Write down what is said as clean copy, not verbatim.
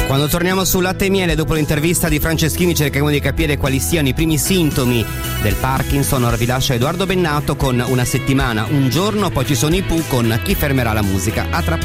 Quando torniamo su Latte e Miele, dopo l'intervista di Franceschini, cerchiamo di capire quali siano i primi sintomi del Parkinson. Ora vi lascia Edoardo Bennato con Una settimana, un giorno, poi ci sono i Pooh con Chi fermerà la musica. A tra poco.